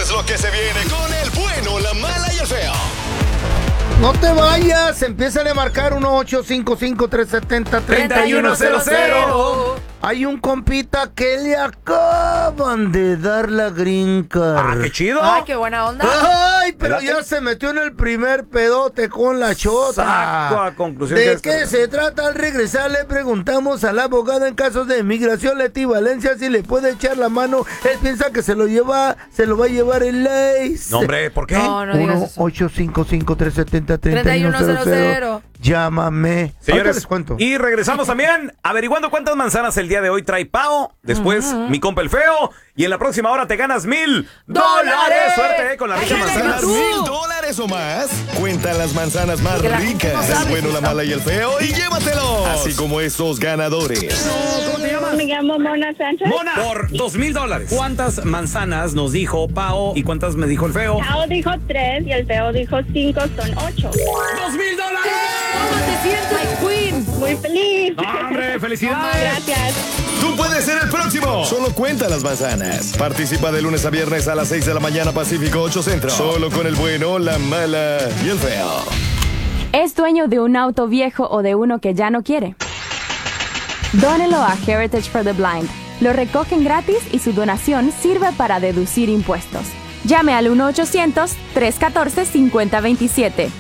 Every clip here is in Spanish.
es lo que se viene con el bueno, la mala y el feo. No te vayas, empiezan a marcar 1-855-370-3100. Hay un compita que le acaban de dar la green card. Ah, qué chido. Ay, qué buena onda. Ay, pero ya se metió en el primer pedote con la chota. Saco a conclusión. ¿De qué se trata? Al regresar le preguntamos al abogado en casos de inmigración, Leti Valencia, si le puede echar la mano. Él piensa que se lo va a llevar el ley. No, hombre, ¿por qué? No digas eso. 1-855-370-3100. Llámame. Señores, Ahorita les cuento. y regresamos también averiguando cuántas manzanas el día de hoy trae Pao. Después, mi compa el feo. Y en la próxima hora te ganas $1,000. Suerte, con la rica manzana. ¿Ganas $1,000 o más? Cuenta las manzanas más Que la gente no ricas. sabe El bueno, si la mala y el feo. Y llévatelos. Así como estos ganadores. ¿Cómo te llamas? Me llamo Mona Sánchez. Mona, por $2,000. ¿Cuántas manzanas nos dijo Pao y cuántas me dijo el feo? Pao dijo 3 y el feo dijo 5, son 8. ¡$2,000! ¿Cómo te sientes, my queen? Muy feliz. ¡Hombre, felicidades! Gracias. Tú puedes ser el próximo. Solo cuenta las manzanas. Participa de lunes a viernes a las 6 de la mañana Pacífico 8 Centro. Solo con el bueno, la mala y el feo. ¿Es dueño de un auto viejo o de uno que ya no quiere? Dónelo a Heritage for the Blind. Lo recogen gratis y su donación sirve para deducir impuestos. Llame al 1-800-314-5027.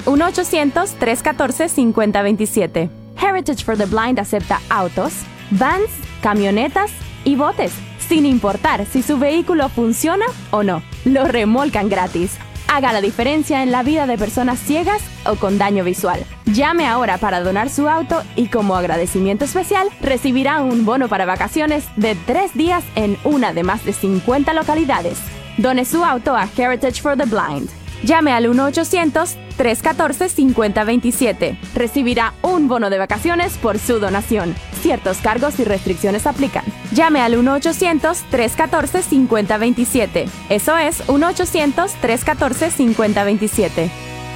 1-800-314-5027. Heritage for the Blind acepta autos, vans, camionetas y botes, sin importar si su vehículo funciona o no. Lo remolcan gratis. Haga la diferencia en la vida de personas ciegas o con daño visual. Llame ahora para donar su auto y como agradecimiento especial recibirá un bono para vacaciones de 3 días en una de más de 50 localidades. Done su auto a Heritage for the Blind. Llame al 1-800-314-5027. Recibirá un bono de vacaciones por su donación. Ciertos cargos y restricciones aplican. Llame al 1-800-314-5027. Eso es 1-800-314-5027.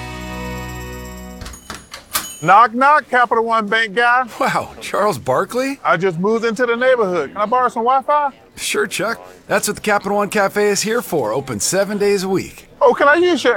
Knock, knock, Capital One Bank guy. Wow, Charles Barkley? I just moved into the neighborhood. Can I borrow some Wi-Fi? Sure, Chuck. That's what the Capital One Cafe is here for, open 7 days a week. Oh, can I use your